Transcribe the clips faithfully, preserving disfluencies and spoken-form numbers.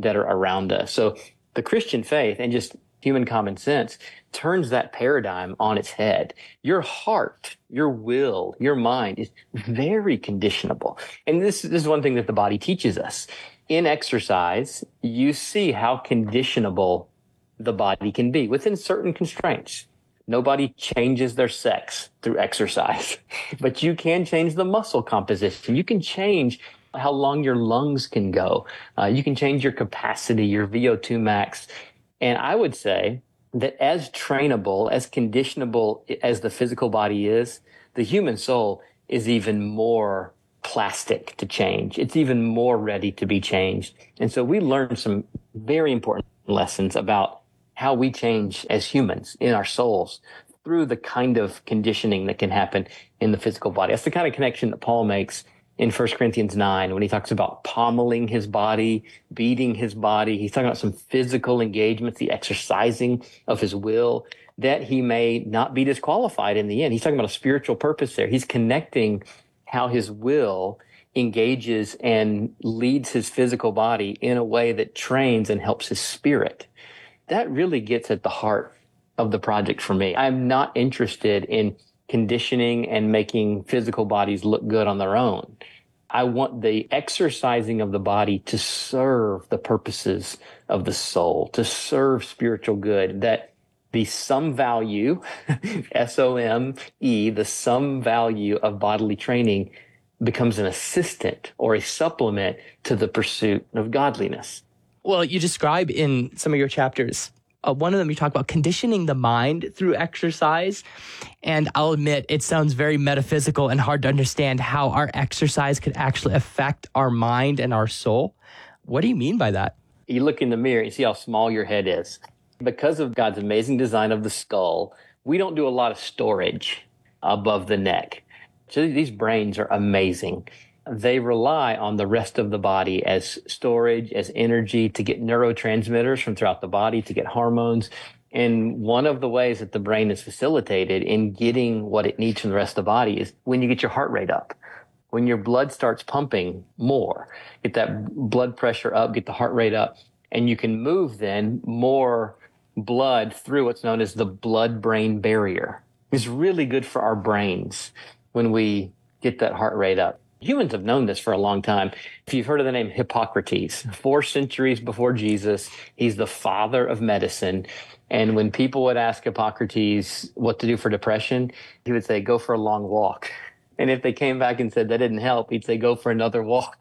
that are around us. So the Christian faith and just human common sense turns that paradigm on its head. Your heart, your will, your mind is very conditionable. And this, this is one thing that the body teaches us. In exercise, you see how conditionable the body can be within certain constraints. Nobody changes their sex through exercise, but you can change the muscle composition. You can change how long your lungs can go. Uh, you can change your capacity, your V O two max. And I would say that as trainable, as conditionable as the physical body is, the human soul is even more plastic to change. It's even more ready to be changed. And so we learned some very important lessons about how we change as humans in our souls through the kind of conditioning that can happen in the physical body. That's the kind of connection that Paul makes in First Corinthians nine when he talks about pommeling his body, beating his body. He's talking about some physical engagements, the exercising of his will, that he may not be disqualified in the end. He's talking about a spiritual purpose there. He's connecting how his will engages and leads his physical body in a way that trains and helps his spirit. That really gets at the heart of the project for me. I'm not interested in conditioning and making physical bodies look good on their own. I want the exercising of the body to serve the purposes of the soul, to serve spiritual good, that the sum value, S O M E, the sum value of bodily training becomes an assistant or a supplement to the pursuit of godliness. Well, you describe in some of your chapters, uh, one of them you talk about conditioning the mind through exercise. And I'll admit, it sounds very metaphysical and hard to understand how our exercise could actually affect our mind and our soul. What do you mean by that? You look in the mirror and see how small your head is. Because of God's amazing design of the skull, we don't do a lot of storage above the neck. So these brains are amazing. They rely on the rest of the body as storage, as energy, to get neurotransmitters from throughout the body, to get hormones. And one of the ways that the brain is facilitated in getting what it needs from the rest of the body is when you get your heart rate up, when your blood starts pumping more, get that blood pressure up, get the heart rate up, and you can move then more blood through what's known as the blood-brain barrier. It's really good for our brains when we get that heart rate up. Humans have known this for a long time. If you've heard of the name Hippocrates, four centuries before Jesus, he's the father of medicine. And when people would ask Hippocrates what to do for depression, he would say, go for a long walk. And if they came back and said that didn't help, he'd say, go for another walk.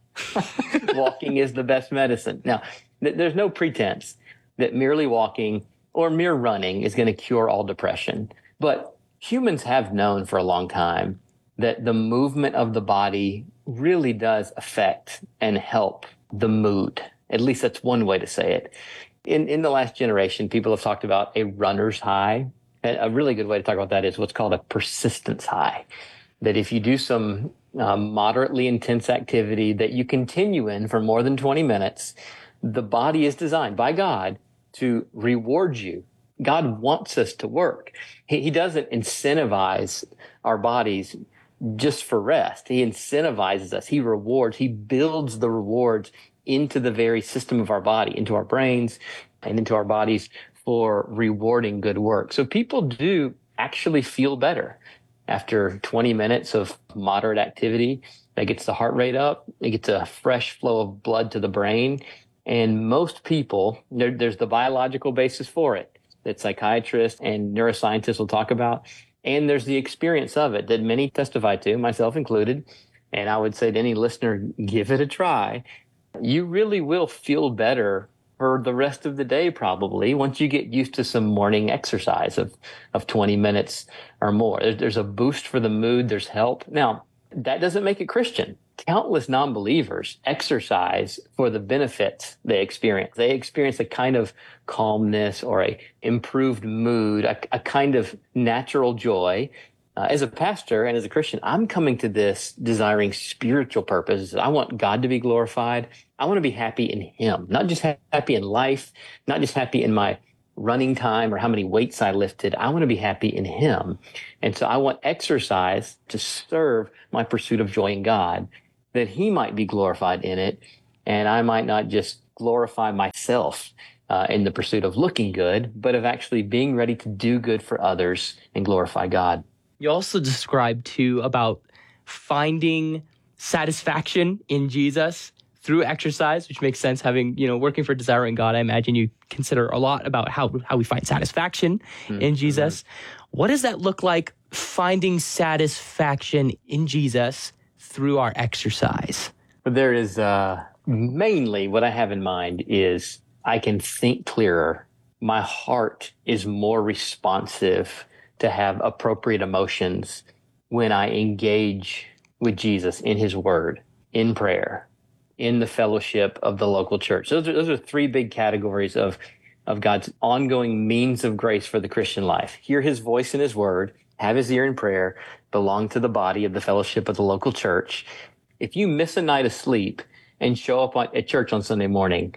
Walking is the best medicine. Now, th- there's no pretense that merely walking or mere running is going to cure all depression. But humans have known for a long time that the movement of the body really does affect and help the mood. At least that's one way to say it. In in the last generation, people have talked about a runner's high. And a really good way to talk about that is what's called a persistence high. That if you do some um, moderately intense activity that you continue in for more than twenty minutes, the body is designed by God to reward you. God wants us to work. He, he doesn't incentivize our bodies just for rest. He incentivizes us. He rewards. He builds the rewards into the very system of our body, into our brains and into our bodies for rewarding good work. So people do actually feel better after twenty minutes of moderate activity. That gets the heart rate up. It gets a fresh flow of blood to the brain. And most people, there, there's the biological basis for it that psychiatrists and neuroscientists will talk about. And there's the experience of it that many testify to, myself included. And I would say to any listener, give it a try. You really will feel better for the rest of the day, probably, once you get used to some morning exercise of, of twenty minutes or more. There's, there's a boost for the mood. There's help. Now, that doesn't make it Christian. Countless non-believers exercise for the benefits they experience. They experience a kind of calmness or a improved mood, a, a kind of natural joy. Uh, as a pastor and as a Christian, I'm coming to this desiring spiritual purposes. I want God to be glorified. I want to be happy in Him, not just ha- happy in life, not just happy in my running time or how many weights I lifted. I want to be happy in Him. And so I want exercise to serve my pursuit of joy in God, that He might be glorified in it, and I might not just glorify myself self uh, in the pursuit of looking good, but of actually being ready to do good for others and glorify God. You also described too about finding satisfaction in Jesus through exercise, which makes sense. Having, you know, working for Desiring God, I imagine you consider a lot about how, how we find satisfaction mm-hmm. in Jesus. What does that look like, finding satisfaction in Jesus through our exercise? There is uh, mainly what I have in mind is I can think clearer. My heart is more responsive to have appropriate emotions when I engage with Jesus in his word, in prayer, in the fellowship of the local church. Those are, those are three big categories of, of God's ongoing means of grace for the Christian life. Hear his voice in his word, have his ear in prayer, belong to the body of the fellowship of the local church. If you miss a night of sleep and show up at church on Sunday morning,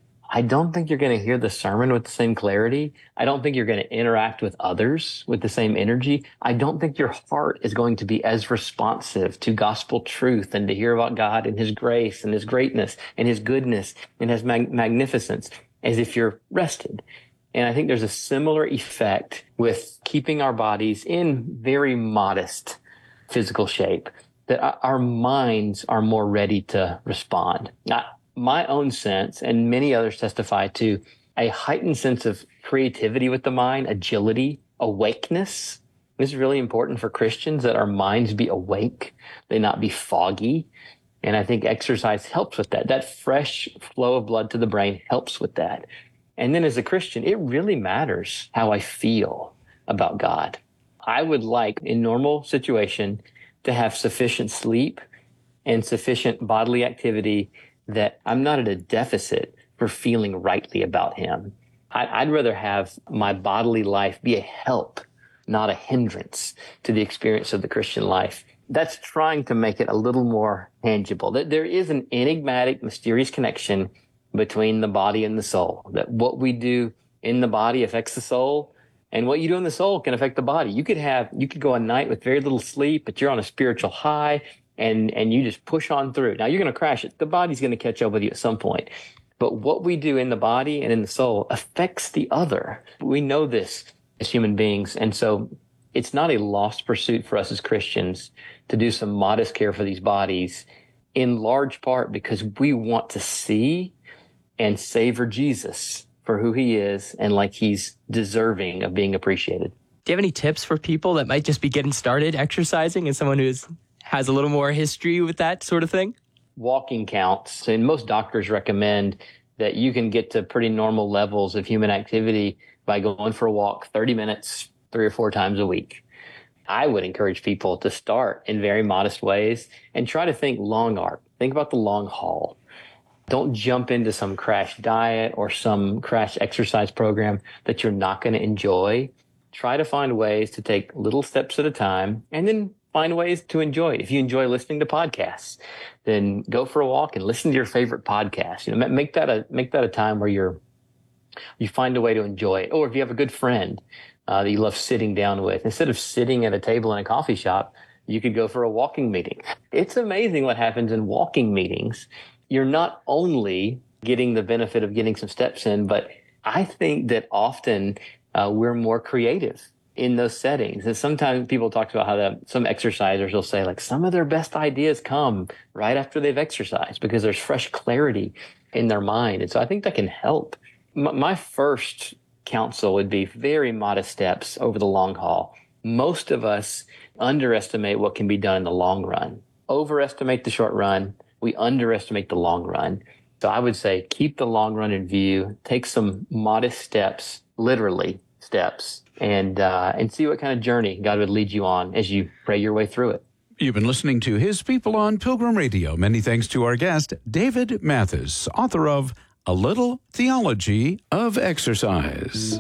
I don't think you're going to hear the sermon with the same clarity. I don't think you're going to interact with others with the same energy. I don't think your heart is going to be as responsive to gospel truth and to hear about God and his grace and his greatness and his goodness and his mag- magnificence as if you're rested. And I think there's a similar effect with keeping our bodies in very modest physical shape, that our minds are more ready to respond. Now, my own sense, and many others testify to, a heightened sense of creativity with the mind, agility, awakeness. This is really important for Christians, that our minds be awake, they not be foggy. And I think exercise helps with that. That fresh flow of blood to the brain helps with that. And then as a Christian, it really matters how I feel about God. I would like, in normal situation, to have sufficient sleep and sufficient bodily activity that I'm not at a deficit for feeling rightly about him. I, I'd rather have my bodily life be a help, not a hindrance to the experience of the Christian life. That's trying to make it a little more tangible. That there is an enigmatic, mysterious connection between the body and the soul. That what we do in the body affects the soul, and what you do in the soul can affect the body. You could have, you could go a night with very little sleep, but you're on a spiritual high, and and you just push on through. Now, you're going to crash it. The body's going to catch up with you at some point. But what we do in the body and in the soul affects the other. We know this as human beings. And so it's not a lost pursuit for us as Christians to do some modest care for these bodies, in large part because we want to see and savor Jesus for who he is and like he's deserving of being appreciated. Do you have any tips for people that might just be getting started exercising, and someone who's has a little more history with that sort of thing? Walking counts. And most doctors recommend that you can get to pretty normal levels of human activity by going for a walk thirty minutes, three or four times a week. I would encourage people to start in very modest ways and try to think long arc. Think about the long haul. Don't jump into some crash diet or some crash exercise program that you're not going to enjoy. Try to find ways to take little steps at a time, and then find ways to enjoy it. If you enjoy listening to podcasts, then go for a walk and listen to your favorite podcast. You know, make that a make that a time where you're you find a way to enjoy it. Or if you have a good friend uh, that you love sitting down with, instead of sitting at a table in a coffee shop, you could go for a walking meeting. It's amazing what happens in walking meetings. You're not only getting the benefit of getting some steps in, but I think that often uh, we're more creative in those settings. And sometimes people talk about how the, some exercisers will say, like, some of their best ideas come right after they've exercised because there's fresh clarity in their mind. And so I think that can help. M- my first counsel would be very modest steps over the long haul. Most of us underestimate what can be done in the long run, overestimate the short run. We underestimate the long run. So I would say keep the long run in view, take some modest steps, literally steps, and uh, and see what kind of journey God would lead you on as you pray your way through it. You've been listening to His People on Pilgrim Radio. Many thanks to our guest, David Mathis, author of A Little Theology of Exercise.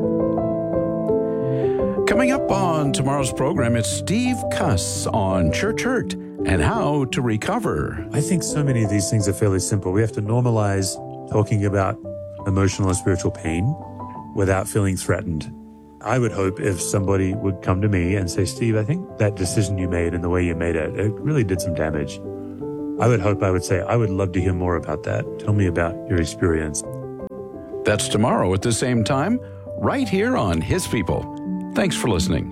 Coming up on tomorrow's program, it's Steve Cuss on church hurt and how to recover. I think so many of these things are fairly simple. We have to normalize talking about emotional and spiritual pain without feeling threatened. I would hope if somebody would come to me and say, Steve, I think that decision you made and the way you made it, it really did some damage. I would hope I would say, I would love to hear more about that. Tell me about your experience. That's tomorrow at the same time, right here on His People. Thanks for listening.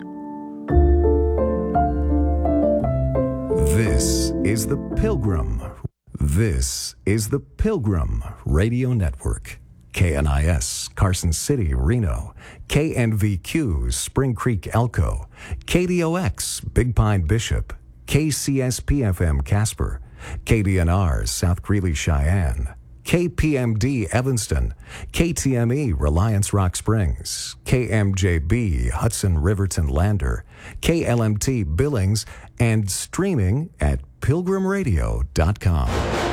This is the Pilgrim. This is the Pilgrim Radio Network. K N I S, Carson City, Reno. K N V Q, Spring Creek, Elko. K D O X, Big Pine, Bishop. K C S P F M, Casper. K D N R, South Greeley, Cheyenne. K P M D, Evanston. K T M E, Reliance Rock Springs. K M J B, Hudson, Riverton, Lander. K L M T, Billings, and streaming at pilgrim radio dot com.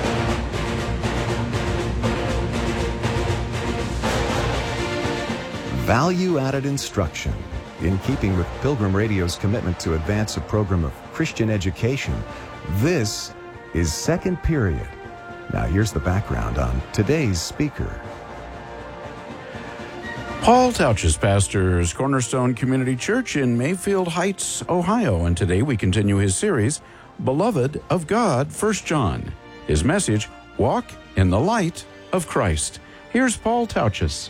Value-added instruction. In keeping with Pilgrim Radio's commitment to advance a program of Christian education, this is Second Period. Now here's the background on today's speaker. Paul Tauchus pastors Cornerstone Community Church in Mayfield Heights, Ohio, and today we continue his series, Beloved of God, First John. His message, Walk in the Light of Christ. Here's Paul Tauchus.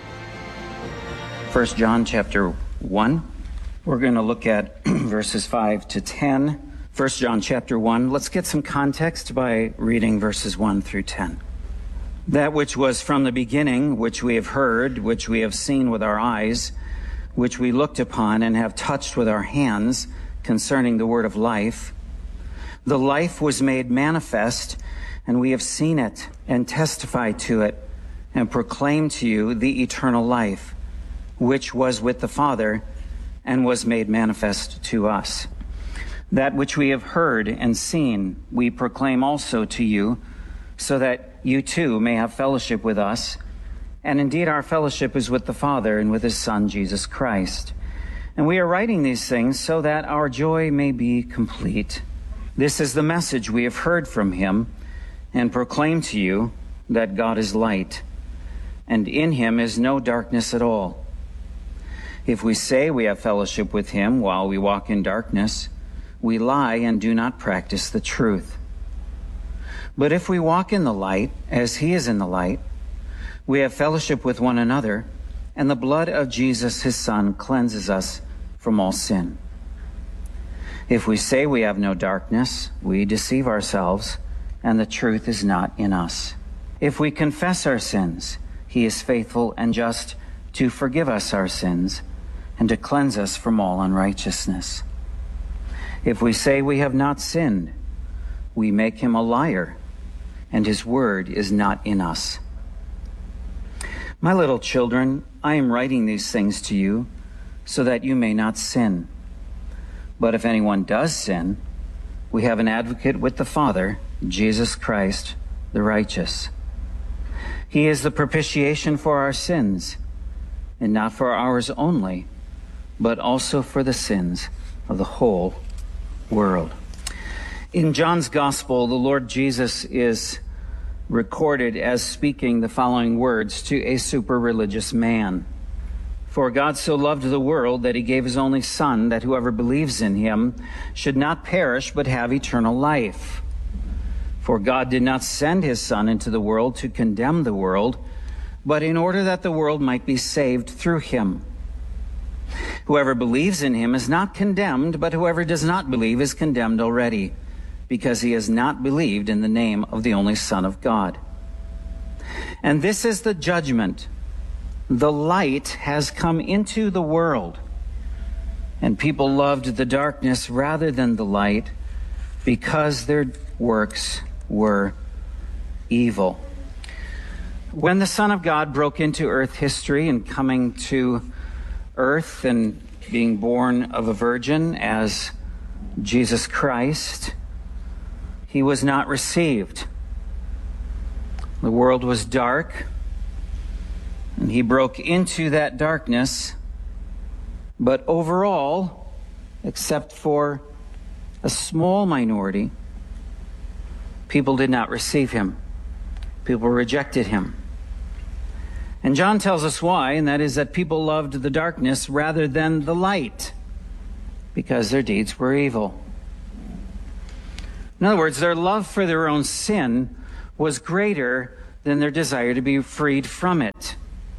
First John chapter one. We're going to look at verses five to ten. First John chapter one. Let's get some context by reading verses one through ten. That which was from the beginning, which we have heard, which we have seen with our eyes, which we looked upon and have touched with our hands, concerning the word of life. The life was made manifest, and we have seen it, and testify to it, and proclaim to you the eternal life, which was with the Father, and was made manifest to us. That which we have heard and seen, we proclaim also to you, so that you too may have fellowship with us. And indeed our fellowship is with the Father and with his Son, Jesus Christ. And we are writing these things so that our joy may be complete. This is the message we have heard from him and proclaim to you, that God is light, and in him is no darkness at all. If we say we have fellowship with him while we walk in darkness, we lie and do not practice the truth. But if we walk in the light, as he is in the light, we have fellowship with one another, and the blood of Jesus, his Son, cleanses us from all sin. If we say we have no darkness, we deceive ourselves, and the truth is not in us. If we confess our sins, he is faithful and just to forgive us our sins and to cleanse us from all unrighteousness. If we say we have not sinned, we make him a liar, and his word is not in us. My little children, I am writing these things to you so that you may not sin. But if anyone does sin, we have an advocate with the Father, Jesus Christ, the righteous. He is the propitiation for our sins, and not for ours only, but also for the sins of the whole world. In John's Gospel, the Lord Jesus is recorded as speaking the following words to a super-religious man. For God so loved the world that he gave his only Son, that whoever believes in him should not perish but have eternal life. For God did not send his Son into the world to condemn the world, but in order that the world might be saved through him. Whoever believes in him is not condemned, but whoever does not believe is condemned already, because he has not believed in the name of the only Son of God. And this is the judgment. The light has come into the world, and people loved the darkness rather than the light, because their works were evil. When the Son of God broke into earth history and coming to earth and being born of a virgin as Jesus Christ, he was not received. The world was dark, and he broke into that darkness. But overall, except for a small minority, people did not receive him. People rejected him. And John tells us why, and that is that people loved the darkness rather than the light, because their deeds were evil. In other words, their love for their own sin was greater than their desire to be freed from it.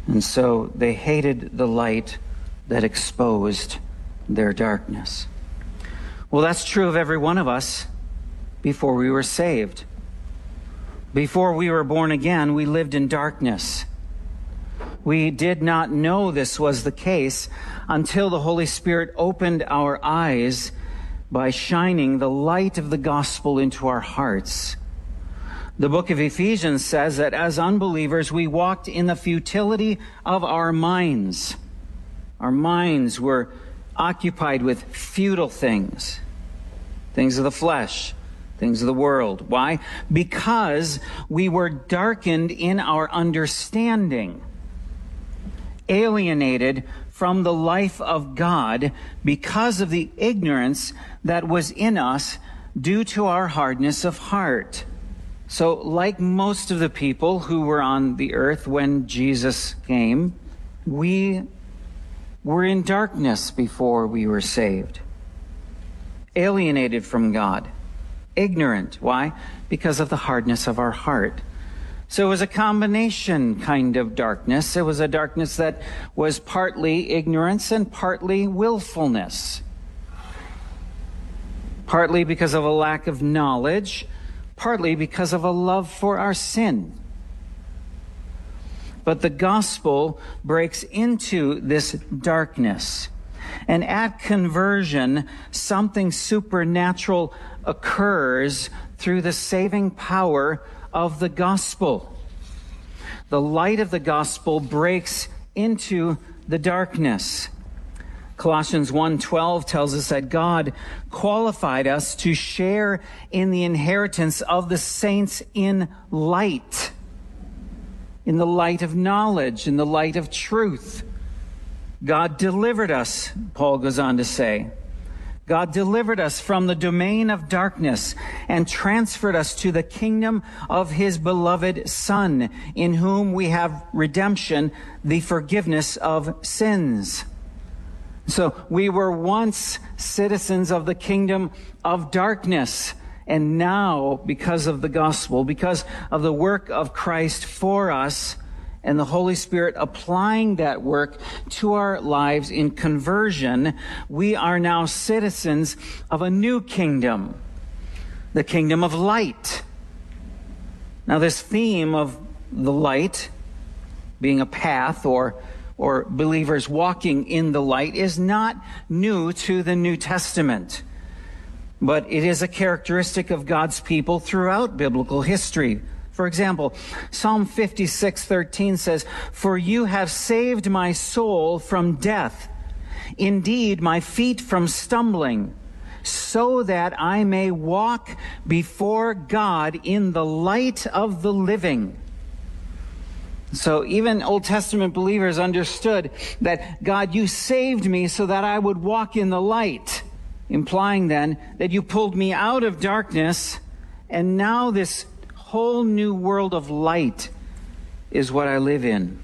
And so they hated the light that exposed their darkness. Well, that's true of every one of us before we were saved. Before we were born again, we lived in darkness. We did not know this was the case until the Holy Spirit opened our eyes by shining the light of the gospel into our hearts. The book of Ephesians says that as unbelievers, we walked in the futility of our minds. Our minds were occupied with futile things, things of the flesh, things of the world. Why? Because we were darkened in our understanding, alienated from the life of God because of the ignorance that was in us due to our hardness of heart. So, like most of the people who were on the earth when Jesus came, we were in darkness before we were saved, alienated from God, ignorant. Why? Because of the hardness of our heart. So it was a combination kind of darkness. It was a darkness that was partly ignorance and partly willfulness. Partly because of a lack of knowledge, partly because of a love for our sin. But the gospel breaks into this darkness. And at conversion, something supernatural occurs through the saving power of the gospel. The light of the gospel breaks into the darkness. Colossians one twelve tells us that God qualified us to share in the inheritance of the saints in light, in the light of knowledge, in the light of truth. God delivered us, Paul goes on to say. God delivered us from the domain of darkness and transferred us to the kingdom of his beloved Son, in whom we have redemption, the forgiveness of sins. So we were once citizens of the kingdom of darkness, and now, because of the gospel, because of the work of Christ for us, and the Holy Spirit applying that work to our lives in conversion, we are now citizens of a new kingdom, the kingdom of light. Now, this theme of the light being a path or or believers walking in the light is not new to the New Testament, but it is a characteristic of God's people throughout biblical history. For example, Psalm fifty-six thirteen says, "For you have saved my soul from death, indeed my feet from stumbling, so that I may walk before God in the light of the living." So even Old Testament believers understood that, God, you saved me so that I would walk in the light, implying then that you pulled me out of darkness, and now this whole new world of light is what I live in.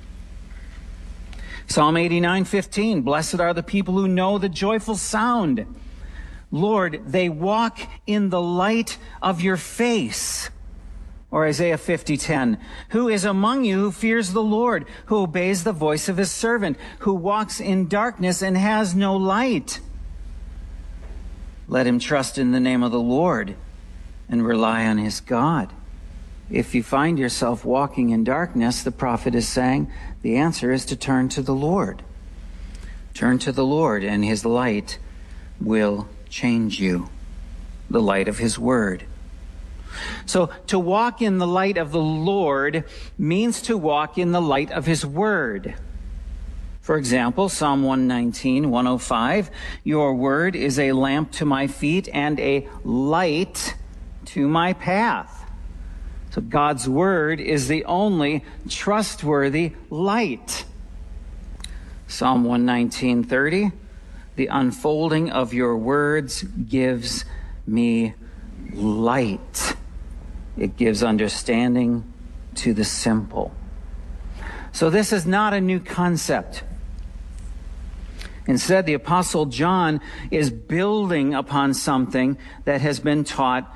Psalm eighty-nine fifteen, "Blessed are the people who know the joyful sound. Lord, they walk in the light of your face." Or Isaiah fifty ten, "Who is among you who fears the Lord, who obeys the voice of his servant, who walks in darkness and has no light? Let him trust in the name of the Lord and rely on his God." If you find yourself walking in darkness, the prophet is saying, the answer is to turn to the Lord. Turn to the Lord, and his light will change you, the light of his word. So to walk in the light of the Lord means to walk in the light of his word. For example, Psalm one nineteen, one oh five, "Your word is a lamp to my feet and a light to my path." So God's word is the only trustworthy light. Psalm one nineteen, thirty, "The unfolding of your words gives me light. It gives understanding to the simple." So this is not a new concept. Instead, the Apostle John is building upon something that has been taught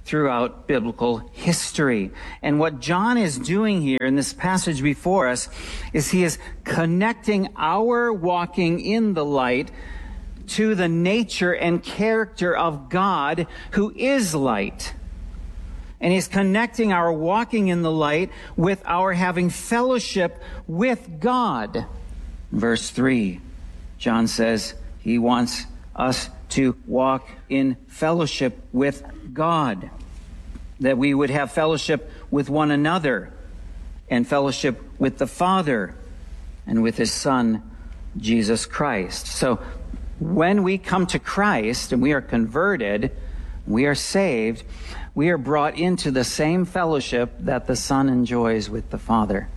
throughout biblical history. And what John is doing here in this passage before us is he is connecting our walking in the light to the nature and character of God, who is light. And he's connecting our walking in the light with our having fellowship with God. Verse three, John says he wants us to walk in fellowship with God, that we would have fellowship with one another and fellowship with the Father and with his Son, Jesus Christ. So when we come to Christ and we are converted, we are saved, we are brought into the same fellowship that the Son enjoys with the Father.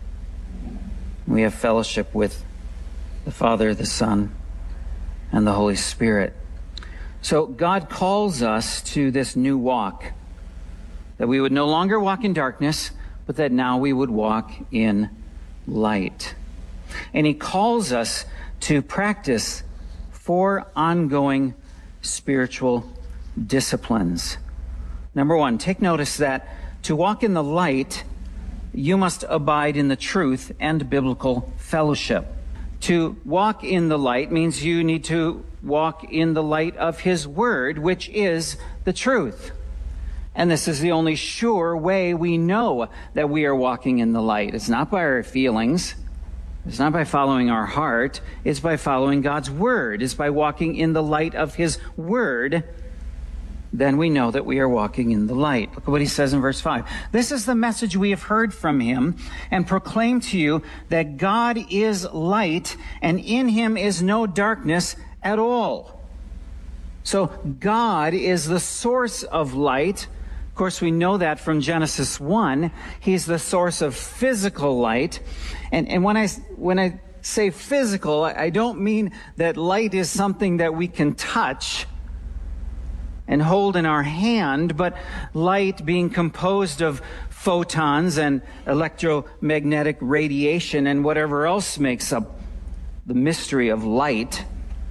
We have fellowship with the Father, the Son, and the Holy Spirit. So God calls us to this new walk, that we would no longer walk in darkness, but that now we would walk in light. And he calls us to practice four ongoing spiritual disciplines. Number one, take notice that to walk in the light, you must abide in the truth and biblical fellowship. To walk in the light means you need to walk in the light of his word, which is the truth. And this is the only sure way we know that we are walking in the light. It's not by our feelings. It's not by following our heart. It's by following God's word. It's by walking in the light of his word. Then we know that we are walking in the light. Look at what he says in verse five. This is the message we have heard from him and proclaim to you, that God is light and in him is no darkness at all. So God is the source of light. Of course, we know that from Genesis one. He's the source of physical light. And, and when I, when I say physical, I don't mean that light is something that we can touch and hold in our hand, but light being composed of photons and electromagnetic radiation and whatever else makes up the mystery of light.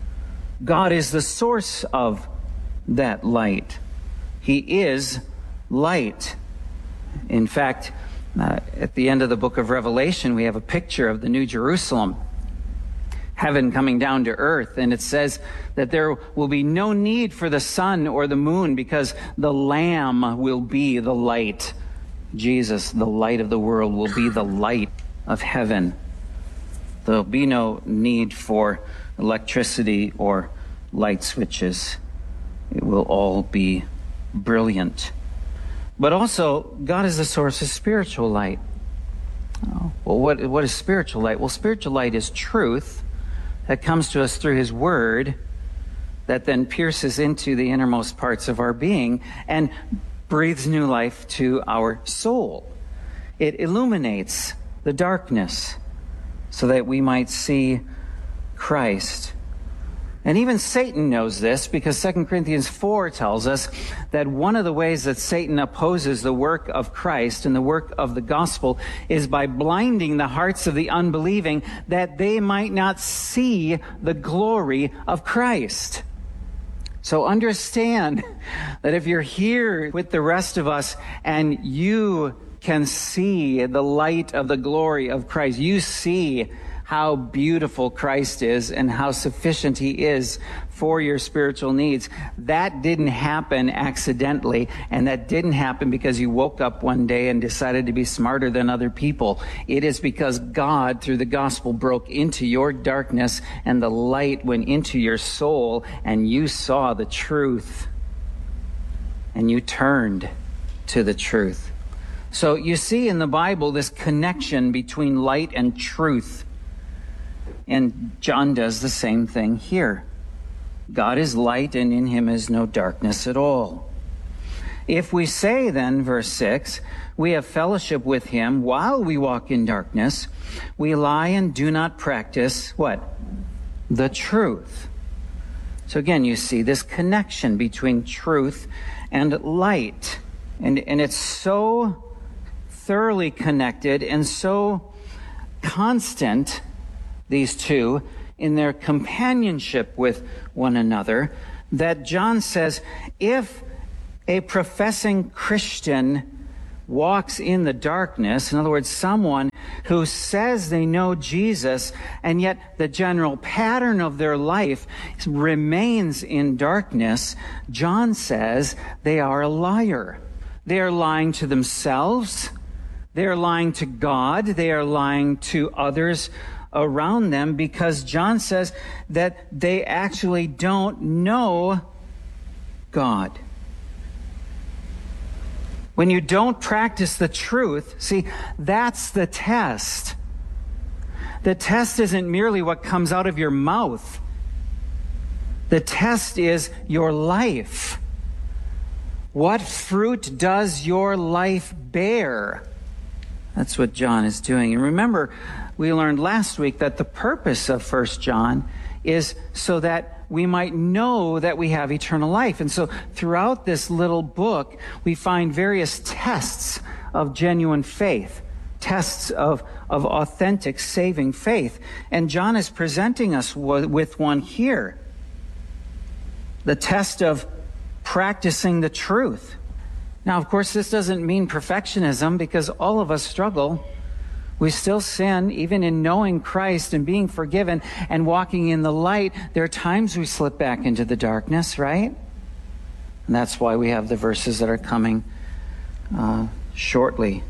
God is the source of that light. He is light. In fact, uh, at the end of the book of Revelation, we have a picture of the New Jerusalem, heaven coming down to earth, and it says that there will be no need for the sun or the moon because the Lamb will be the light. Jesus, the light of the world, will be the light of heaven. There'll be no need for electricity or light switches. It will all be brilliant. But also, God is the source of spiritual light. Oh, well, what, what is spiritual light? Well, spiritual light is truth that comes to us through his word, that then pierces into the innermost parts of our being and breathes new life to our soul. It illuminates the darkness so that we might see Christ. And even Satan knows this, because Second Corinthians four tells us that one of the ways that Satan opposes the work of Christ and the work of the gospel is by blinding the hearts of the unbelieving, that they might not see the glory of Christ. So understand that if you're here with the rest of us and you can see the light of the glory of Christ, you see how beautiful Christ is and how sufficient he is for your spiritual needs. That didn't happen accidentally, and that didn't happen because you woke up one day and decided to be smarter than other people. It is because God, through the gospel, broke into your darkness and the light went into your soul, and you saw the truth and you turned to the truth. So you see in the Bible this connection between light and truth. And John does the same thing here. God is light, and in him is no darkness at all. If we say then, verse six, we have fellowship with him while we walk in darkness, we lie and do not practice what? The truth. So again, you see this connection between truth and light. And, and it's so thoroughly connected and so constant, these two, in their companionship with one another, that John says, if a professing Christian walks in the darkness, in other words, someone who says they know Jesus, and yet the general pattern of their life remains in darkness, John says they are a liar. They are lying to themselves. They are lying to God. They are lying to others around them, because John says that they actually don't know God. When you don't practice the truth, see, that's the test. The test isn't merely what comes out of your mouth. The test is your life. What fruit does your life bear? That's what John is doing. And remember, we learned last week that the purpose of First John is so that we might know that we have eternal life. And so throughout this little book, we find various tests of genuine faith, tests of, of authentic saving faith. And John is presenting us w- with one here. The test of practicing the truth. Now, of course, this doesn't mean perfectionism, because all of us struggle. We still sin, even in knowing Christ and being forgiven and walking in the light. There are times we slip back into the darkness, right? And that's why we have the verses that are coming uh, shortly.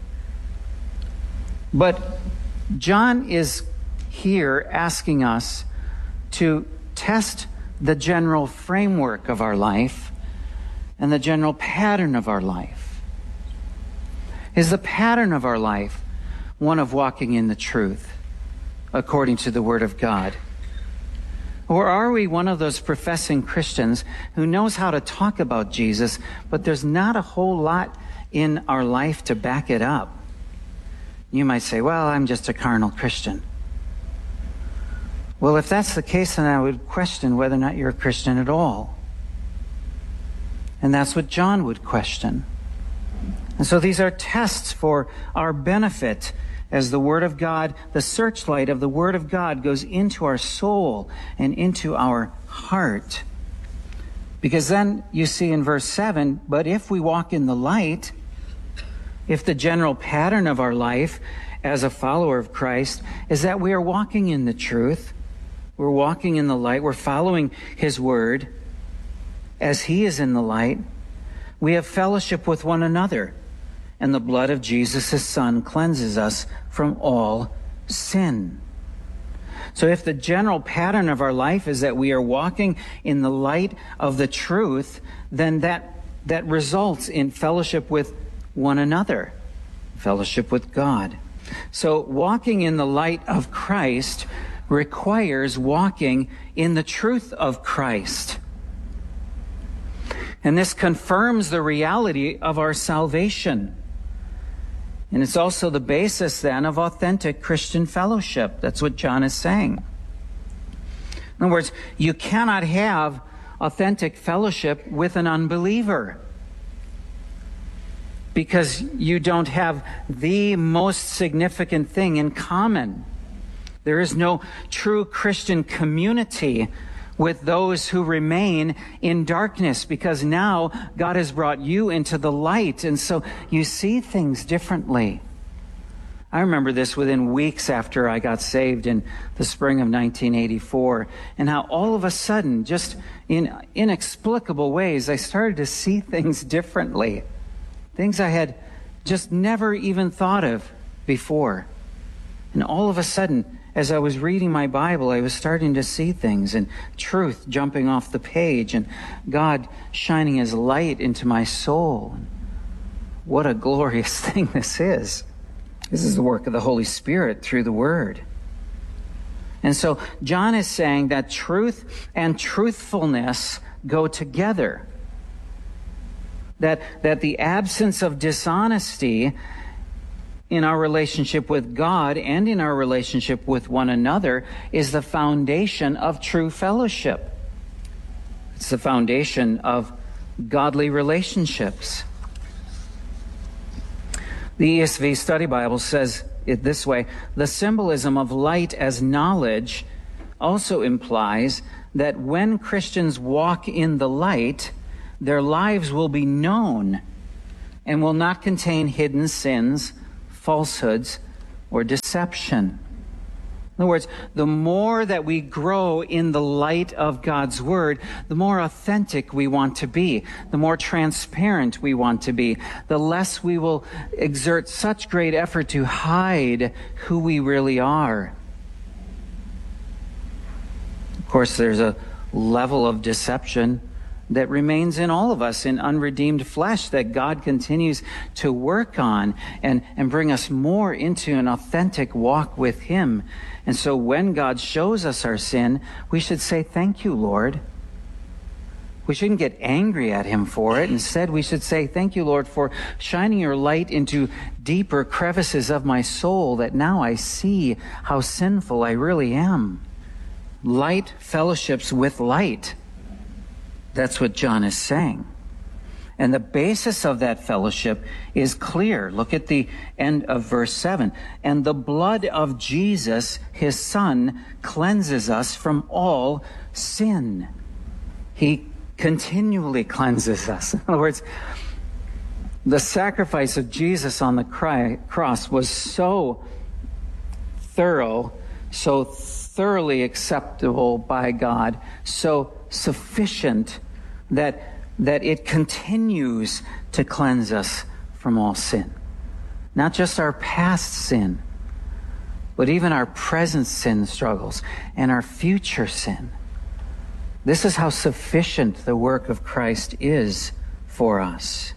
But John is here asking us to test the general framework of our life and the general pattern of our life. Is the pattern of our life one of walking in the truth, according to the Word of God? Or are we one of those professing Christians who knows how to talk about Jesus, but there's not a whole lot in our life to back it up? You might say, well, I'm just a carnal Christian. Well, if that's the case, then I would question whether or not you're a Christian at all. And that's what John would question. And so these are tests for our benefit as the Word of God, the searchlight of the Word of God, goes into our soul and into our heart. Because then you see in verse seven, but if we walk in the light, if the general pattern of our life as a follower of Christ is that we are walking in the truth, we're walking in the light, we're following His Word as He is in the light, we have fellowship with one another, and the blood of Jesus, His Son, cleanses us from all sin. So if the general pattern of our life is that we are walking in the light of the truth, then that, that results in fellowship with one another, fellowship with God. So walking in the light of Christ requires walking in the truth of Christ. And this confirms the reality of our salvation. And it's also the basis then of authentic Christian fellowship. That's what John is saying. In other words, you cannot have authentic fellowship with an unbeliever, because you don't have the most significant thing in common. There is no true Christian community with those who remain in darkness, because now God has brought you into the light, and so you see things differently. I remember this within weeks after I got saved in the spring of nineteen eighty-four, and how all of a sudden, just in inexplicable ways, I started to see things differently. Things I had just never even thought of before. And all of a sudden, as I was reading my Bible, I was starting to see things, and truth jumping off the page, and God shining His light into my soul. What a glorious thing this is. This is the work of the Holy Spirit through the Word. And so John is saying that truth and truthfulness go together. That, that the absence of dishonesty in our relationship with God and in our relationship with one another is the foundation of true fellowship. It's the foundation of godly relationships. The E S V Study Bible says it this way: the symbolism of light as knowledge also implies that when Christians walk in the light, their lives will be known and will not contain hidden sins, falsehoods, or deception. In other words, the more that we grow in the light of God's Word, the more authentic we want to be, the more transparent we want to be, the less we will exert such great effort to hide who we really are. Of course, there's a level of deception that remains in all of us, in unredeemed flesh, that God continues to work on and, and bring us more into an authentic walk with Him. And so when God shows us our sin, we should say, "Thank you, Lord." We shouldn't get angry at Him for it. Instead, we should say, "Thank you, Lord, for shining your light into deeper crevices of my soul, that now I see how sinful I really am." Light fellowships with light. That's what John is saying. And the basis of that fellowship is clear. Look at the end of verse seven. "And the blood of Jesus, His Son, cleanses us from all sin." He continually cleanses us. In other words, the sacrifice of Jesus on the cross was so thorough, so thoroughly acceptable by God, so sufficient that that it continues to cleanse us from all sin. Not just our past sin, but even our present sin struggles and our future sin. This is how sufficient the work of Christ is for us.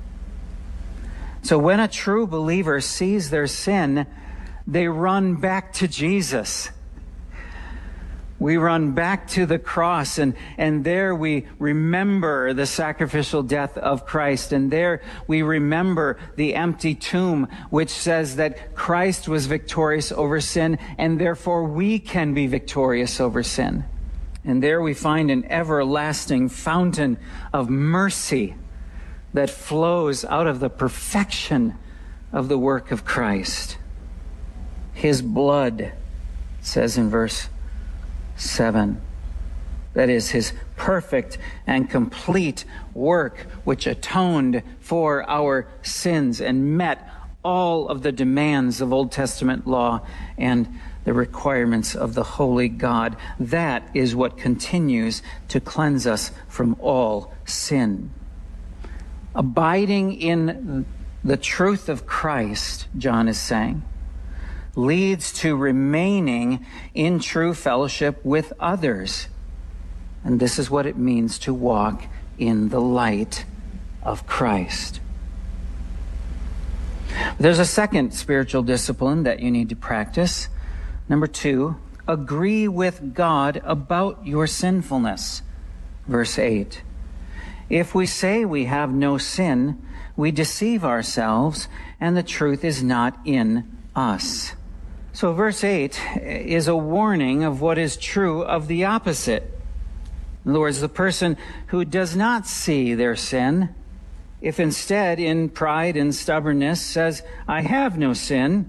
So when a true believer sees their sin, they run back to Jesus. We run back to the cross, and, and there we remember the sacrificial death of Christ. And there we remember the empty tomb, which says that Christ was victorious over sin, and therefore we can be victorious over sin. And there we find an everlasting fountain of mercy that flows out of the perfection of the work of Christ. His blood, it says in verse seven, that is His perfect and complete work, which atoned for our sins and met all of the demands of Old Testament law and the requirements of the holy God. That is what continues to cleanse us from all sin. Abiding in the truth of Christ, John is saying, leads to remaining in true fellowship with others. And this is what it means to walk in the light of Christ. There's a second spiritual discipline that you need to practice. Number two, agree with God about your sinfulness. Verse eight. If we say we have no sin, we deceive ourselves, and the truth is not in us. So verse eight is a warning of what is true of the opposite. In other words, the person who does not see their sin, if instead in pride and stubbornness says, "I have no sin,"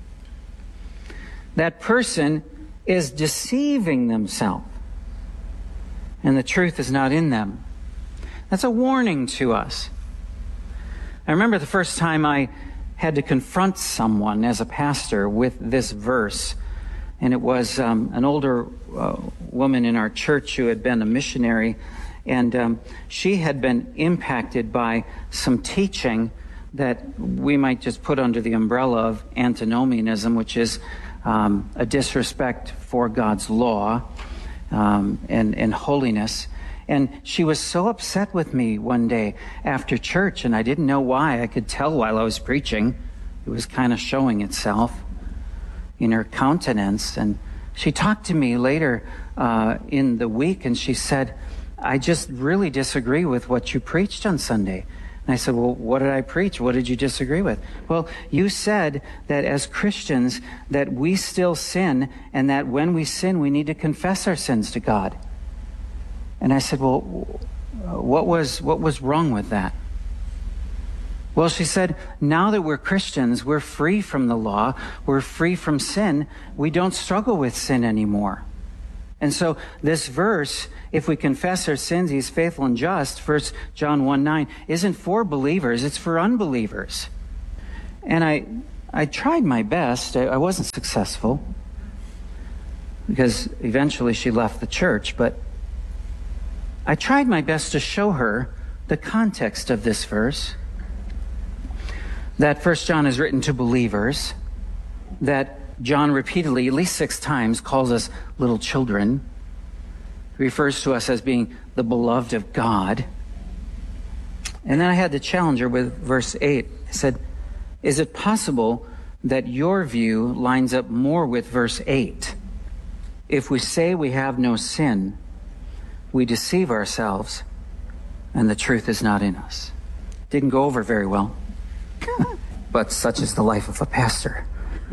that person is deceiving themselves, and the truth is not in them. That's a warning to us. I remember the first time I had to confront someone as a pastor with this verse. And it was um, an older uh, woman in our church who had been a missionary. And um, she had been impacted by some teaching that we might just put under the umbrella of antinomianism, which is um, a disrespect for God's law um, and, and holiness. And she was so upset with me one day after church, and I didn't know why. I could tell while I was preaching. It was kind of showing itself in her countenance. And she talked to me later uh, in the week, and she said, "I just really disagree with what you preached on Sunday." And I said, "Well, what did I preach? What did you disagree with?" "Well, you said that as Christians that we still sin, and that when we sin, we need to confess our sins to God." And I said, "Well, what was what was wrong with that?" Well, she said, "Now that we're Christians, we're free from the law, we're free from sin, we don't struggle with sin anymore. And so this verse, if we confess our sins, he's faithful and just, First John one nine, isn't for believers, it's for unbelievers. And I I tried my best. I, I wasn't successful because eventually she left the church, but I tried my best to show her the context of this verse, that First John is written to believers, that John repeatedly, at least six times, calls us little children. He refers to us as being the beloved of God. And then I had to challenge her with verse eight. I said, is it possible that your view lines up more with verse eight? If we say we have no sin, we deceive ourselves, and the truth is not in us. Didn't go over very well, but such is the life of a pastor.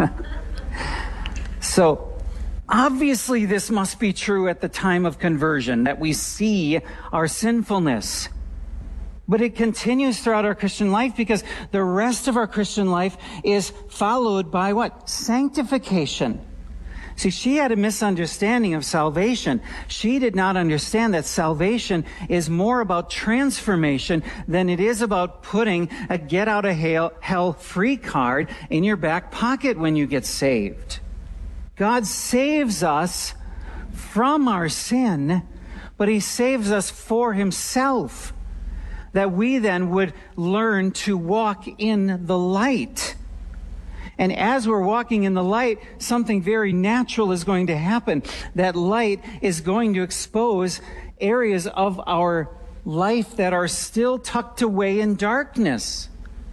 So, obviously this must be true at the time of conversion, that we see our sinfulness. But it continues throughout our Christian life because the rest of our Christian life is followed by what? Sanctification. See, she had a misunderstanding of salvation. She did not understand that salvation is more about transformation than it is about putting a get out of hell free card in your back pocket when you get saved. God saves us from our sin, but he saves us for himself, that we then would learn to walk in the light. And as we're walking in the light, something very natural is going to happen. That light is going to expose areas of our life that are still tucked away in darkness.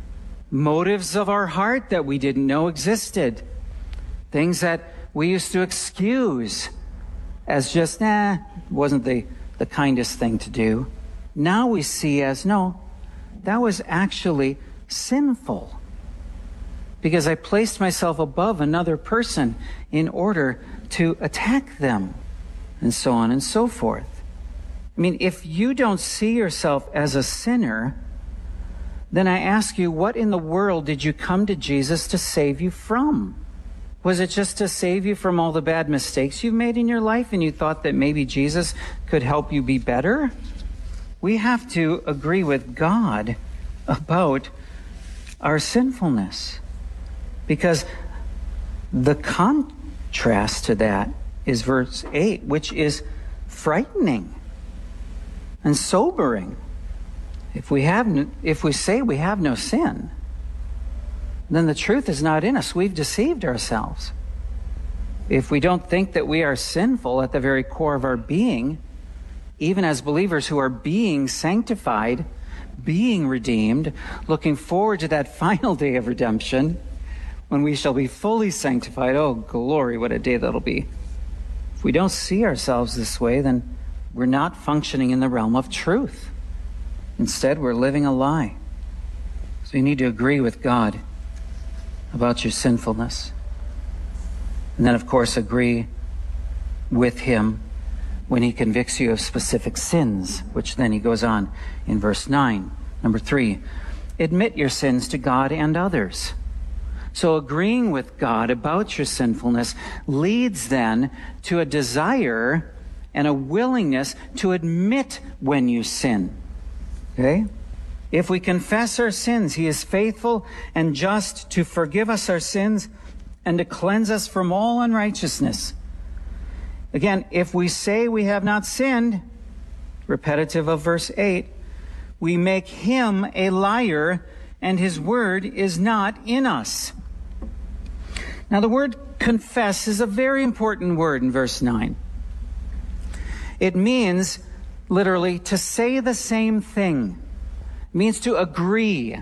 Motives of our heart that we didn't know existed. Things that we used to excuse as just, nah, wasn't the, the kindest thing to do. Now we see as, no, that was actually sinful. Because I placed myself above another person in order to attack them, and so on and so forth. I mean, if you don't see yourself as a sinner, then I ask you, what in the world did you come to Jesus to save you from? Was it just to save you from all the bad mistakes you've made in your life and you thought that maybe Jesus could help you be better? We have to agree with God about our sinfulness. Because the contrast to that is verse eight, which is frightening and sobering. If we have, no, if we say we have no sin, then the truth is not in us. We've deceived ourselves. If we don't think that we are sinful at the very core of our being, even as believers who are being sanctified, being redeemed, looking forward to that final day of redemption, when we shall be fully sanctified, oh, glory, what a day that'll be. If we don't see ourselves this way, then we're not functioning in the realm of truth. Instead, we're living a lie. So you need to agree with God about your sinfulness. And then, of course, agree with him when he convicts you of specific sins, which then he goes on in verse nine. Number three, admit your sins to God and others. So agreeing with God about your sinfulness leads then to a desire and a willingness to admit when you sin. Okay? If we confess our sins, he is faithful and just to forgive us our sins and to cleanse us from all unrighteousness. Again, if we say we have not sinned, repetitive of verse eight, we make him a liar and his word is not in us. Now, the word confess is a very important word in verse nine. It means, literally, to say the same thing. It means to agree.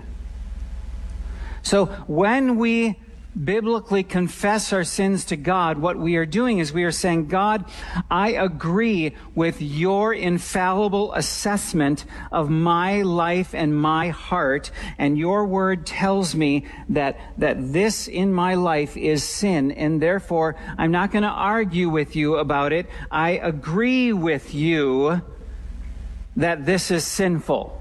So when we biblically confess our sins to God, what we are doing is we are saying, God, I agree with your infallible assessment of my life and my heart, and your word tells me that, that this in my life is sin, and therefore I'm not going to argue with you about it. I agree with you that this is sinful.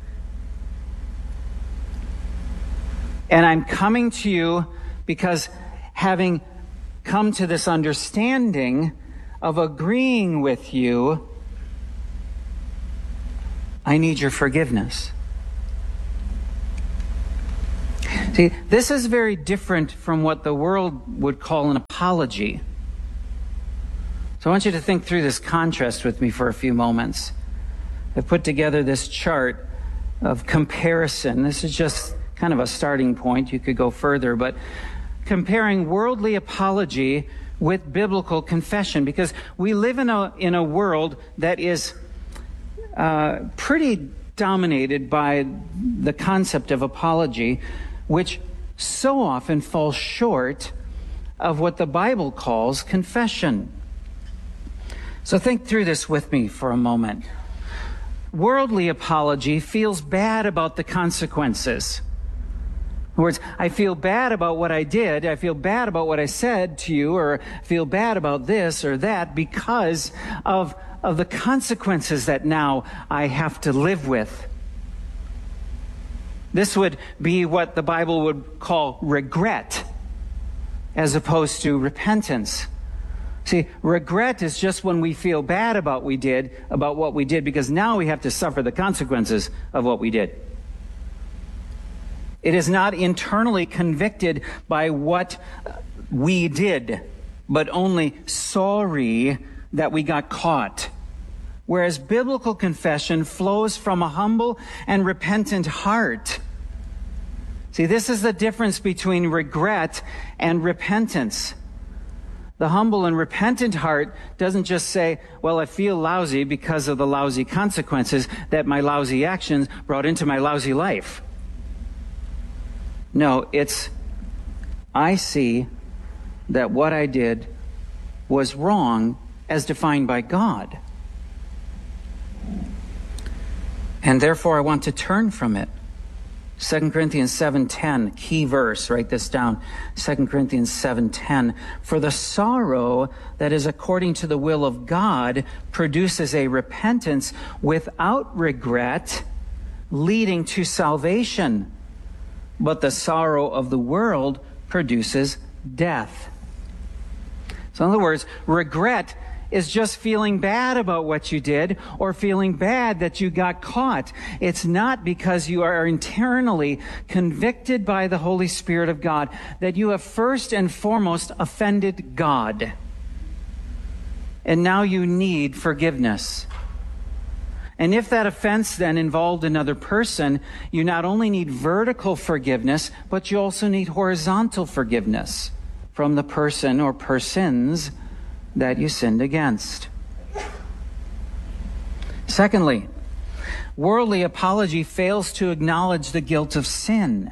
And I'm coming to you because having come to this understanding of agreeing with you, I need your forgiveness. See, this is very different from what the world would call an apology. So I want you to think through this contrast with me for a few moments. I've put together this chart of comparison. This is just kind of a starting point. You could go further, but comparing worldly apology with biblical confession, because we live in a in a world that is uh, pretty dominated by the concept of apology, which so often falls short of what the Bible calls confession. So think through this with me for a moment. Worldly apology feels bad about the consequences. In other words, I feel bad about what I did, I feel bad about what I said to you, or feel bad about this or that because of, of the consequences that now I have to live with. This would be what the Bible would call regret, as opposed to repentance. See, regret is just when we feel bad about we did, about what we did, because now we have to suffer the consequences of what we did. It is not internally convicted by what we did, but only sorry that we got caught. Whereas biblical confession flows from a humble and repentant heart. See, this is the difference between regret and repentance. The humble and repentant heart doesn't just say, well, I feel lousy because of the lousy consequences that my lousy actions brought into my lousy life. No, it's, I see that what I did was wrong as defined by God. And therefore I want to turn from it. Second Corinthians seven ten, key verse, write this down. Second Corinthians seven ten. For the sorrow that is according to the will of God produces a repentance without regret, leading to salvation. But the sorrow of the world produces death. So in other words, regret is just feeling bad about what you did or feeling bad that you got caught. It's not because you are internally convicted by the Holy Spirit of God that you have first and foremost offended God. And now you need forgiveness. And if that offense then involved another person, you not only need vertical forgiveness, but you also need horizontal forgiveness from the person or persons that you sinned against. Secondly, worldly apology fails to acknowledge the guilt of sin.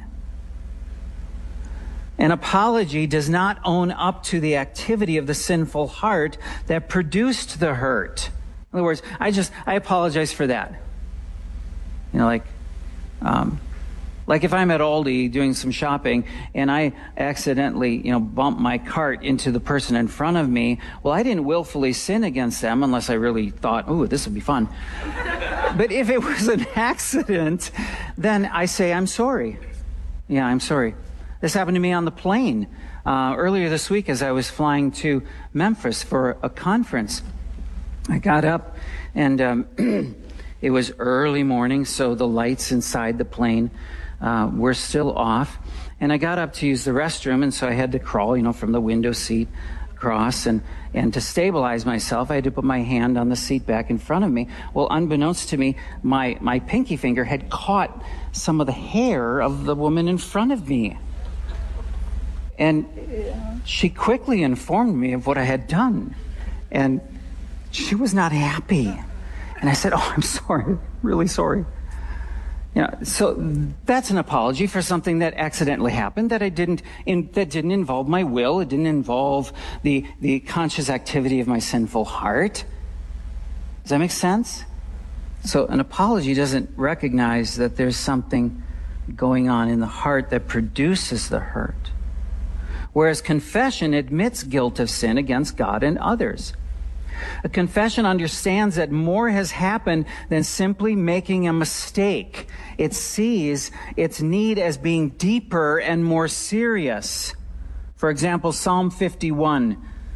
An apology does not own up to the activity of the sinful heart that produced the hurt. In other words, I just, I apologize for that. You know, like, um, like if I'm at Aldi doing some shopping and I accidentally, you know, bump my cart into the person in front of me, well, I didn't willfully sin against them unless I really thought, ooh, this would be fun. But if it was an accident, then I say, I'm sorry. Yeah, I'm sorry. This happened to me on the plane uh, earlier this week as I was flying to Memphis for a conference. I got up and um, it was early morning, so the lights inside the plane uh, were still off. And I got up to use the restroom, and so I had to crawl, you know, from the window seat across. And, and to stabilize myself, I had to put my hand on the seat back in front of me. Well, unbeknownst to me, my, my pinky finger had caught some of the hair of the woman in front of me. And she quickly informed me of what I had done. And she was not happy. And I said, oh, I'm sorry, really sorry. You know, so that's an apology for something that accidentally happened, that I didn't, in, that didn't involve my will. It didn't involve the, the conscious activity of my sinful heart. Does that make sense? So an apology doesn't recognize that there's something going on in the heart that produces the hurt. Whereas confession admits guilt of sin against God and others. A confession understands that more has happened than simply making a mistake. It sees its need as being deeper and more serious. For example, Psalm fifty-one,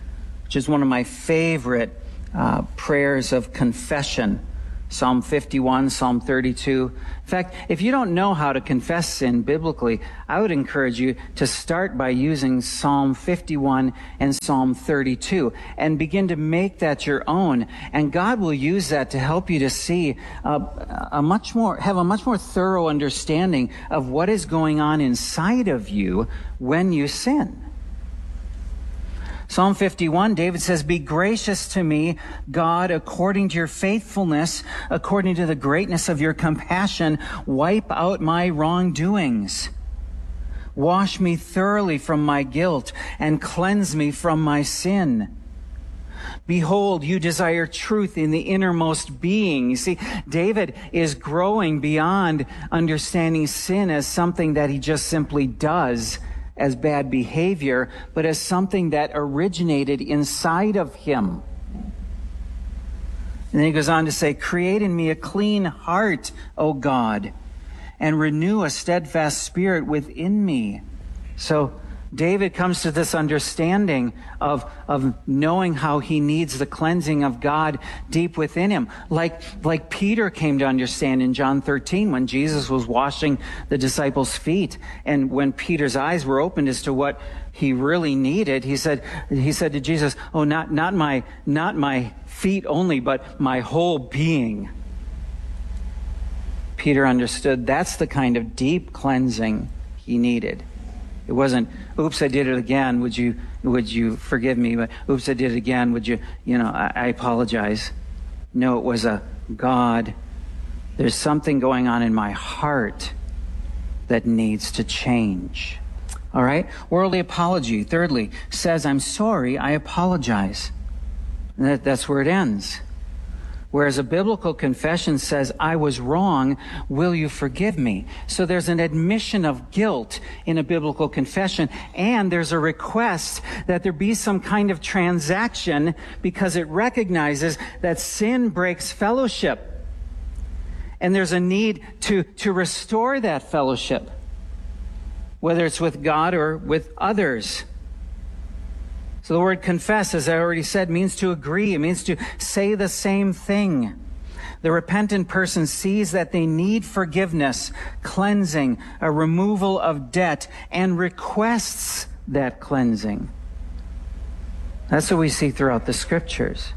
which is one of my favorite uh, prayers of confession. Psalm fifty-one, Psalm thirty-two. In fact, if you don't know how to confess sin biblically, I would encourage you to start by using Psalm fifty-one and Psalm thirty-two and begin to make that your own. And God will use that to help you to see uh, a much more, have a much more thorough understanding of what is going on inside of you when you sin. Psalm fifty-one, David says, "Be gracious to me, God, according to your faithfulness, according to the greatness of your compassion, wipe out my wrongdoings. Wash me thoroughly from my guilt and cleanse me from my sin. Behold, you desire truth in the innermost being." You see, David is growing beyond understanding sin as something that he just simply does as bad behavior, but as something that originated inside of him. And then he goes on to say, "Create in me a clean heart, O God, and renew a steadfast spirit within me." So David comes to this understanding of, of knowing how he needs the cleansing of God deep within him. Like, like Peter came to understand in John thirteen when Jesus was washing the disciples' feet. And when Peter's eyes were opened as to what he really needed, he said, he said to Jesus, "Oh, not, not my, not my feet only, but my whole being." Peter understood that's the kind of deep cleansing he needed. It wasn't, "Oops, I did it again. Would you, would you forgive me?" But, "Oops, I did it again. Would you, you know, I, I apologize." No, it was a, "God, there's something going on in my heart that needs to change." All right? Worldly apology, thirdly, says, "I'm sorry, I apologize." And that, that's where it ends. Whereas a biblical confession says, "I was wrong, will you forgive me?" So there's an admission of guilt in a biblical confession, and there's a request that there be some kind of transaction because it recognizes that sin breaks fellowship. And there's a need to, to restore that fellowship, whether it's with God or with others. So the word confess, as I already said, means to agree. It means to say the same thing. The repentant person sees that they need forgiveness, cleansing, a removal of debt, and requests that cleansing. That's what we see throughout the Scriptures.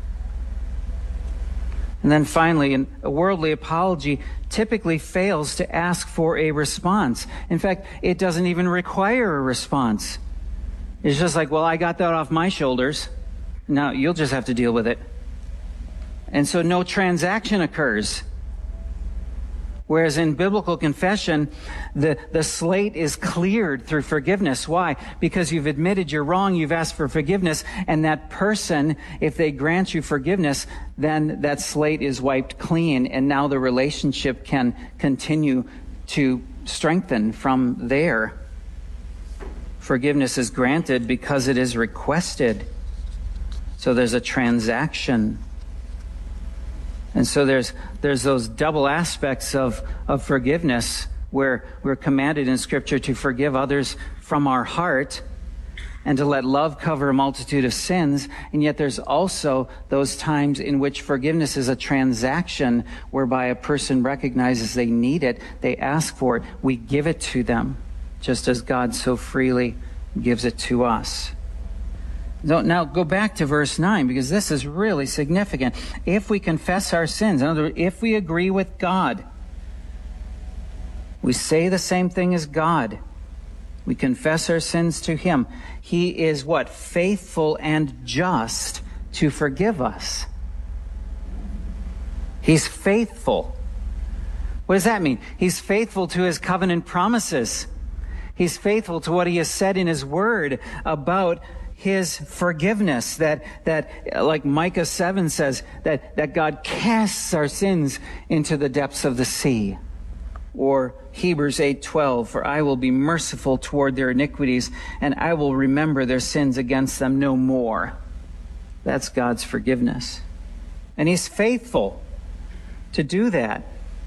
And then finally, a worldly apology typically fails to ask for a response. In fact, it doesn't even require a response. It's just like, "Well, I got that off my shoulders. Now you'll just have to deal with it." And so no transaction occurs. Whereas in biblical confession, the, the slate is cleared through forgiveness. Why? Because you've admitted you're wrong, you've asked for forgiveness, and that person, if they grant you forgiveness, then that slate is wiped clean, and now the relationship can continue to strengthen from there. Forgiveness is granted because it is requested. So there's a transaction. And so there's there's those double aspects of, of forgiveness where we're commanded in Scripture to forgive others from our heart and to let love cover a multitude of sins. And yet there's also those times in which forgiveness is a transaction whereby a person recognizes they need it, they ask for it, we give it to them, just as God so freely gives it to us. Now go back to verse nine, because this is really significant. If we confess our sins, in other words, if we agree with God, we say the same thing as God. We confess our sins to Him. He is what? Faithful and just to forgive us. He's faithful. What does that mean? He's faithful to His covenant promises. He's faithful to what He has said in His Word about His forgiveness, that, that like Micah seven says, that, that God casts our sins into the depths of the sea. Or Hebrews eight twelve, "For I will be merciful toward their iniquities, and I will remember their sins against them no more." That's God's forgiveness. And He's faithful to do that.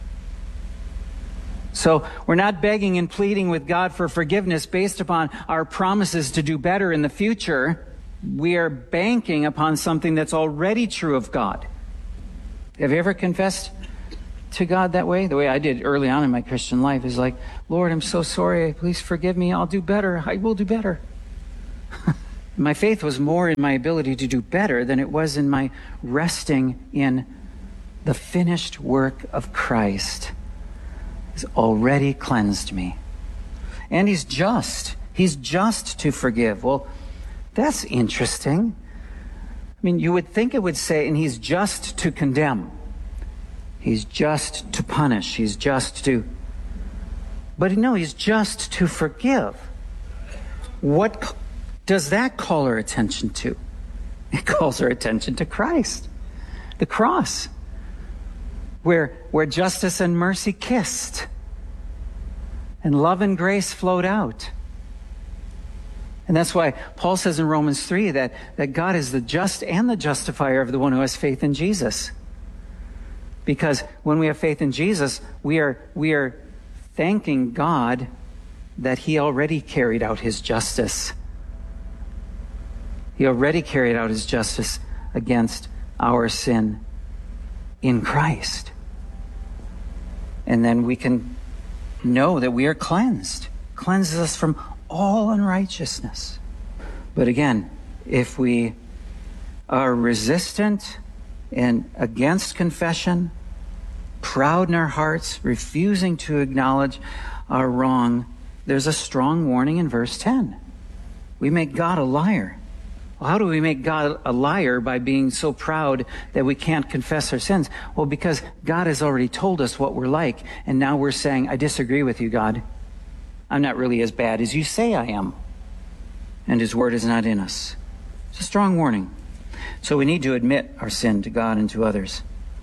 So we're not begging and pleading with God for forgiveness based upon our promises to do better in the future. we are banking upon something that's already true of God. Have you ever confessed to God that way? The way I did early on in my Christian life is like, Lord, I'm so sorry. Please forgive me. I'll do better. I will do better. My faith was more in my ability to do better than it was in my resting in the finished work of Christ. He's already cleansed me. And he's just. He's just to forgive. Well, that's interesting. I mean, you would think it would say, and he's just to condemn. He's just to punish. He's just to... But no, he's just to forgive. What does that call our attention to? It calls our attention to Christ. The cross. Where, where justice and mercy kissed. And love and grace flowed out. And that's why Paul says in Romans three that, that God is the just and the justifier of the one who has faith in Jesus. Because when we have faith in Jesus, we are, we are thanking God that he already carried out his justice. He already carried out his justice against our sin in Christ. And then we can know that we are cleansed. Cleanses us from all unrighteousness. But again, if we are resistant and against confession, proud in our hearts, refusing to acknowledge our wrong, there's a strong warning in verse ten. We make God a liar. Well, how do we make God a liar by being so proud that we can't confess our sins? Well, because God has already told us what we're like, and now we're saying, I disagree with you, God. I'm not really as bad as you say I am. And his word is not in us. It's a strong warning. So we need to admit our sin to God and to others.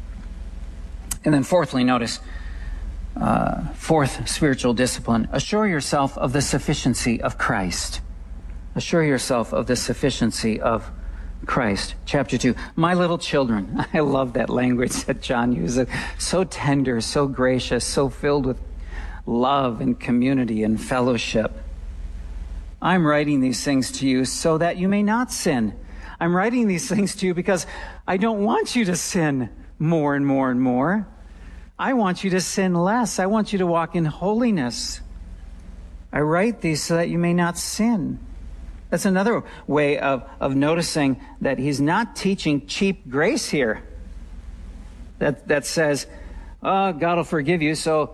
And then fourthly, notice, uh, fourth spiritual discipline, assure yourself of the sufficiency of Christ. Assure yourself of the sufficiency of Christ. Chapter two, my little children. I love that language that John uses. So tender, so gracious, so filled with love and community and fellowship. I'm writing these things to you so that you may not sin. I'm writing these things to you because I don't want you to sin more and more and more. I want you to sin less. I want you to walk in holiness. I write these so that you may not sin. That's another way of, of noticing that he's not teaching cheap grace here. That, that says, oh, God will forgive you, so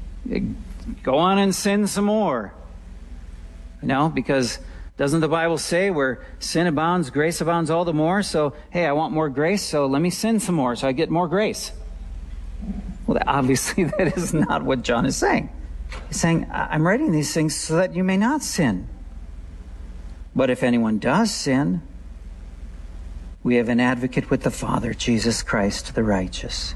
go on and sin some more. You know, because doesn't the Bible say where sin abounds, grace abounds all the more? So, hey, I want more grace, so let me sin some more so I get more grace. Well, obviously that is not what John is saying. He's saying, I'm writing these things so that you may not sin. But if anyone does sin, we have an advocate with the Father, Jesus Christ, the righteous.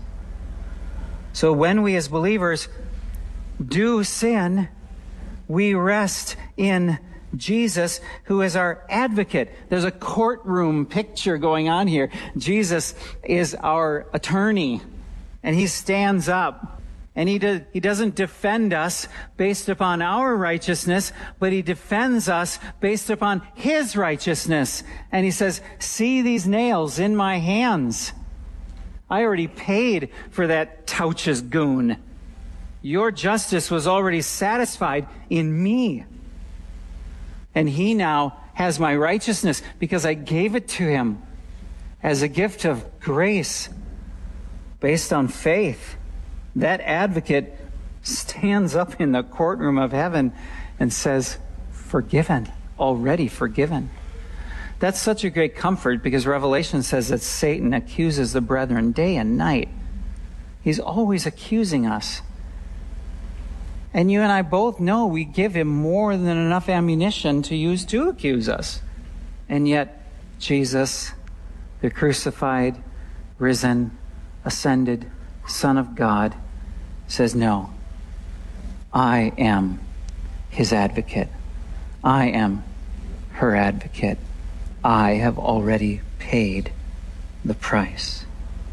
So when we as believers do sin, we rest in Jesus, who is our advocate. There's a courtroom picture going on here. Jesus is our attorney, and he stands up. And he, do, he doesn't defend us based upon our righteousness, but he defends us based upon his righteousness. And he says, see these nails in my hands. I already paid for that Touches goon. Your justice was already satisfied in me. And he now has my righteousness because I gave it to him as a gift of grace based on faith. That advocate stands up in the courtroom of heaven and says, forgiven, already forgiven. That's such a great comfort because Revelation says that Satan accuses the brethren day and night. He's always accusing us. And you and I both know we give him more than enough ammunition to use to accuse us. And yet, Jesus, the crucified, risen, ascended Son of God, says, no, I am his advocate. I am her advocate. I have already paid the price.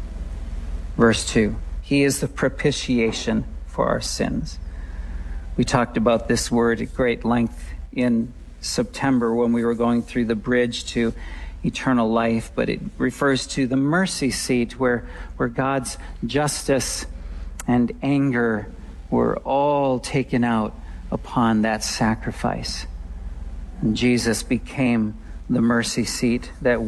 Verse two, he is the propitiation for our sins. We talked about this word at great length in September when we were going through the bridge to eternal life, but it refers to the mercy seat where, where God's justice and anger were all taken out upon that sacrifice. And Jesus became the mercy seat that